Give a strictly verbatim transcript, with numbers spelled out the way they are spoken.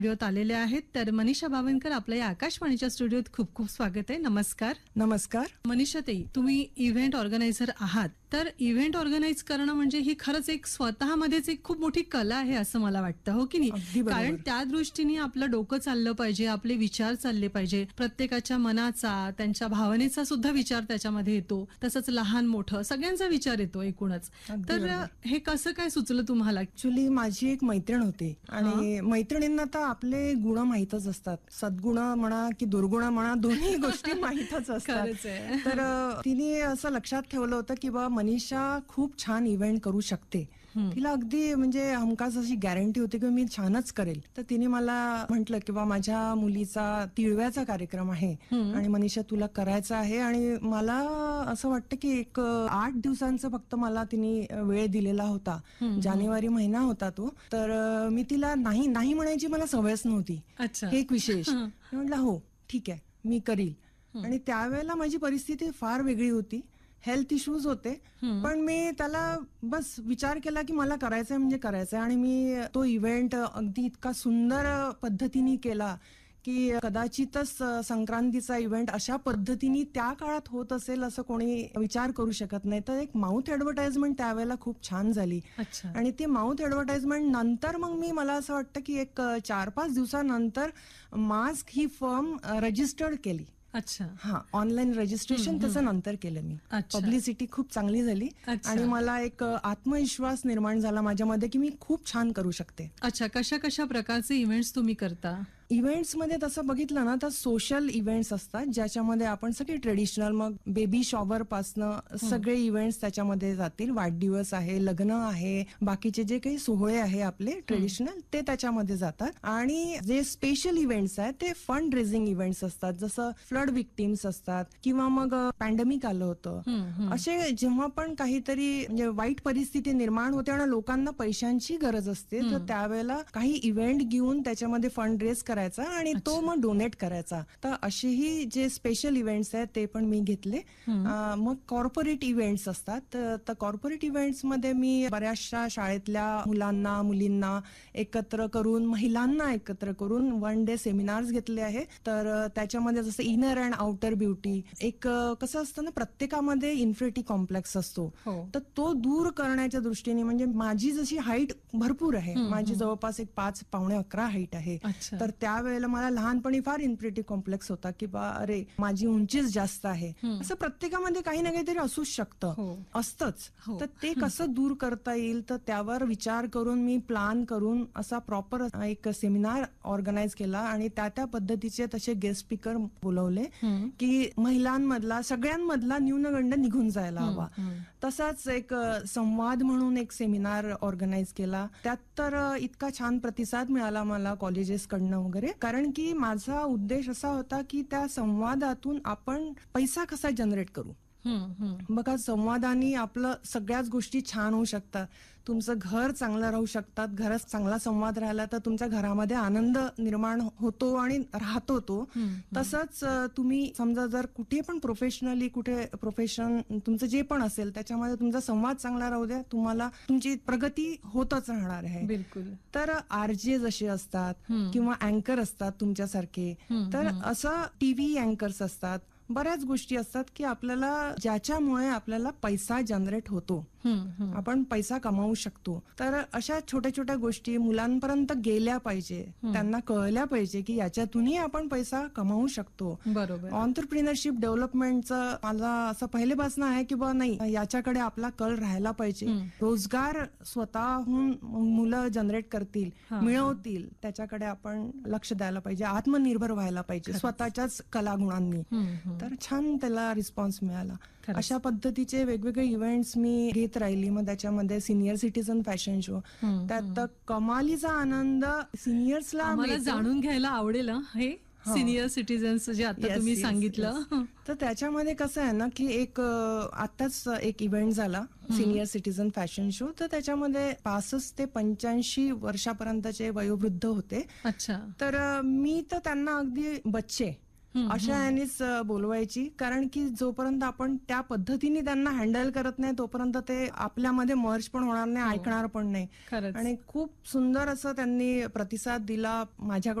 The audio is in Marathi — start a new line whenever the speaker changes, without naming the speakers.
स्टुडिओत आलेले आहेत. तर मनीषा बावनकर आपल्या या आकाशवाणीच्या स्टुडिओत खूप खूप स्वागत आहे. नमस्कार.
नमस्कार.
मनीषा ताई, तुम्ही इव्हेंट ऑर्गनायझर आहात. तर इव्हेंट ऑर्गनाइज करणं म्हणजे ही खरंच एक स्वतःमध्येच एक खूप मोठी कला आहे असं मला वाटतं, हो की नाही? कारण त्या दृष्टीने आपलं डोकं चाललं पाहिजे, आपले विचार चालले पाहिजे, प्रत्येकाच्या मनाचा, त्यांच्या भावनेचा सुद्धा विचार त्याच्यामध्ये येतो, तसंच लहान मोठं सगळ्यांचा विचार येतो एकूणच. तर हे कसं काय सुचलं तुम्हाला?
ऍक्च्युली माझी एक मैत्रीण होती आणि मैत्रिणींना तर आपले गुण माहीतच असतात, सद्गुण म्हणा की दुर्गुण म्हणा, दोन्ही गोष्टी माहीतच असतात. तर तिने असं लक्षात ठेवलं होतं की बा मनीषा खूप छान इव्हेंट करू शकते. तिला अगदी म्हणजे हमखास अशी गॅरंटी होती की मी छानच करेल. तर तिने मला म्हटलं की बा माझ्या मुलीचा तिळव्याचा कार्यक्रम आहे आणि मनीषा तुला करायचा आहे. आणि मला असं वाटतं की एक आठ दिवसांचा फक्त मला तिने वेळ दिलेला होता. जानेवारी महिना होता तो. तर मी तिला नाही नाही म्हणायची मला सवयच नव्हती. हे एक विशेष. म्हटलं हो ठीक आहे मी करील. आणि त्यावेळेला माझी परिस्थिती फार वेगळी होती. हेल्थ इश्यूज होते, पण मी त्याला बस विचार केला की मला करायचंय म्हणजे करायचंय. आणि मी तो इव्हेंट अगदी इतका सुंदर पद्धतीने केला की कदाचितच संक्रांतीचा इव्हेंट अशा पद्धतीने त्या काळात होत असेल असं कोणी विचार करू शकत नाही. तर एक माउथ ऍडव्हर्टाइजमेंट त्यावेळेला खूप छान झाली. आणि ती माउथ ऍडव्हर्टाइजमेंट नंतर मग मी मला असं वाटतं की एक चार पाच दिवसानंतर मास्क ही फर्म रजिस्टर्ड केली.
अच्छा.
हा, ऑनलाईन रजिस्ट्रेशन त्याचं नंतर केलं मी. पब्लिसिटी खूप चांगली झाली आणि मला एक आत्मविश्वास निर्माण झाला माझ्यामध्ये की मी खूप छान करू शकते.
अच्छा, कशा कशा प्रकारचे इव्हेंट्स तुम्ही करता?
इव्हेंट्स मध्ये तसं बघितलं ना तर सोशल इव्हेंट्स असतात ज्याच्यामध्ये आपण सगळे ट्रेडिशनल, मग बेबी शॉवर पासनं सगळे इव्हेंट्स त्याच्यामध्ये जातील. वाढदिवस आहे, लग्न आहे, बाकीचे जे काही सोहळे आहे आपले ट्रेडिशनल ते त्याच्यामध्ये जातात. आणि जे स्पेशल इव्हेंट्स आहेत ते फंड रेझिंग इव्हेंट्स असतात, जसं फ्लड विक्टिम्स असतात किंवा मग पॅन्डेमिक आलं होतं. असे जेव्हा पण काहीतरी म्हणजे वाईट परिस्थिती निर्माण होते आणि लोकांना पैशांची गरज असते तर त्यावेळेला काही इव्हेंट घेऊन त्याच्यामध्ये फंड रेज करायचा आणि तो मग डोनेट करायचा. तर असेही जे स्पेशल इव्हेंट्स आहेत ते पण मी घेतले. मग कॉर्पोरेट इव्हेंट्स असतात. तर कॉर्पोरेट इव्हेंट्स मध्ये मी बऱ्याचशा शाळेतल्या मुलांना मुलींना एकत्र करून, महिलांना एकत्र करून वन डे सेमिनार्स घेतले आहे. तर त्याच्यामध्ये जसं इनर अँड आउटर ब्युटी, एक कसं असतं ना प्रत्येकामध्ये इन्फिनिटी कॉम्प्लेक्स असतो, तर तो दूर करण्याच्या दृष्टीने, म्हणजे माझी जशी हाईट भरपूर आहे, माझी जवळपास एक पाच पावणे अकरा हाईट आहे. तर त्यावेळेला मला लहानपणी फार इन्फिनिटी कॉम्प्लेक्स होता की बा अरे माझी उंचीच जास्त आहे. असं प्रत्येकामध्ये काही ना काहीतरी असूच शकतं, असतंच. तर ते कसं दूर करता येईल तर त्यावर विचार करून मी प्लॅन करून असा प्रॉपर एक सेमिनार ऑर्गनाइज केला आणि त्या त्या पद्धतीचे तसे गेस्ट स्पीकर बोलवले की महिलांमधला सगळ्यांमधला न्यूनगंड निघून जायला हवा. तसाच एक संवाद म्हणून एक सेमिनार ऑर्गनाइज केला. त्यात तर इतका छान प्रतिसाद मिळाला मला कॉलेजेस कडनं वगैरे, कारण की माझा उद्देश असा होता की त्या संवादातून आपण पैसा कसा जनरेट करू. बघा, संवादाने आपलं सगळ्याच गोष्टी छान होऊ शकतात. तुमचं घर चांगलं राहू शकतात. घरात चांगला संवाद राहिला तर तुमच्या घरामध्ये आनंद निर्माण होतो आणि राहतो तो. तसंच तुम्ही समजा जर कुठे पण प्रोफेशनली कुठे प्रोफेशन तुमचं जे पण असेल त्याच्यामध्ये तुमचा संवाद चांगला राहू द्या, तुम्हाला तुमची प्रगती होतच राहणार आहे.
बिलकुल.
तर आरजे जसे असतात किंवा अँकर असतात तुमच्यासारखे, तर असं टीव्ही अँकर्स असतात, बऱ्याच गोष्टी असतात की आपल्याला ज्याच्यामुळे आपल्याला पैसा जनरेट होतो, आपण पैसा कमावू शकतो. तर अशा छोट्या छोट्या गोष्टी मुलांपर्यंत गेल्या पाहिजे, त्यांना कळल्या पाहिजे की याच्यातूनही आपण पैसा कमावू शकतो.
बरोबर.
ऑन्टरप्रिनरशिप डेव्हलपमेंटचं मला असं पहिलेपासून आहे की बा नाही, याच्याकडे आपला कल राहायला पाहिजे. रोजगार स्वतःहून मुलं जनरेट करतील, मिळवतील, त्याच्याकडे आपण लक्ष द्यायला पाहिजे. आत्मनिर्भर व्हायला पाहिजे स्वतःच्याच कलागुणांनी. तर छान त्याला रिस्पॉन्स मिळाला. अशा पद्धतीचे वेगवेगळे इव्हेंट्स मी घेत राहिली. मग त्याच्यामध्ये सिनियर सिटीझन फॅशन शो, त्यात कमालीचा आनंद सिनियर्सला
मला जाणून घ्यायला आवडेल हे सिनियर सिटीजन्स जे आता तुम्ही सांगितलं.
तर त्याच्यामध्ये कसं आहे ना की एक आताच एक इव्हेंट झाला सिनियर सिटीझन फॅशन शो. तर त्याच्यामध्ये पासष्ट ते पंच्याऐंशी वर्षापर्यंतचे वयोवृद्ध होते.
अच्छा.
तर मी तर त्यांना अगदी बच्चे अशा यांनीच अ, बोलवायची. कारण की जोपर्यंत आपण त्या पद्धतीने त्यांना हँडल करत नाही तोपर्यंत ते आपल्यामध्ये मर्ज पण होणार नाही, ऐकणार पण नाही.
खरंच.
आणि खूप सुंदर असं त्यांनी प्रतिसाद दिला. माझ्याकडून